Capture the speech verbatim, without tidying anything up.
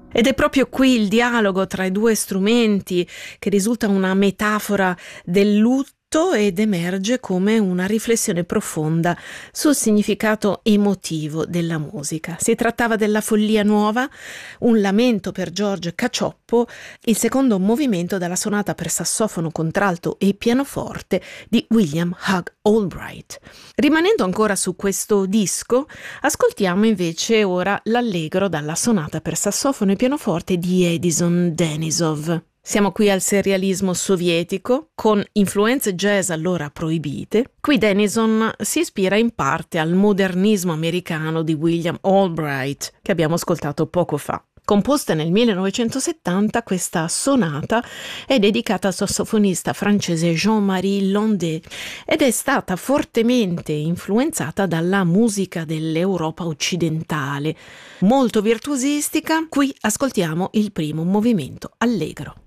Ed è proprio qui il dialogo tra i due strumenti che risulta una metafora del lutto ed emerge come una riflessione profonda sul significato emotivo della musica. Si trattava della Follia Nuova, un lamento per George Cacioppo, il secondo movimento della sonata per sassofono, contralto e pianoforte di William Hugh Albright. Rimanendo ancora su questo disco, ascoltiamo invece ora l'allegro dalla sonata per sassofono e pianoforte di Edison Denisov. Siamo qui al serialismo sovietico, con influenze jazz allora proibite. Qui Denison si ispira in parte al modernismo americano di William Albright, che abbiamo ascoltato poco fa. Composta nel millenovecentosettanta, questa sonata è dedicata al sassofonista francese Jean-Marie Landé ed è stata fortemente influenzata dalla musica dell'Europa occidentale. Molto virtuosistica, qui ascoltiamo il primo movimento allegro.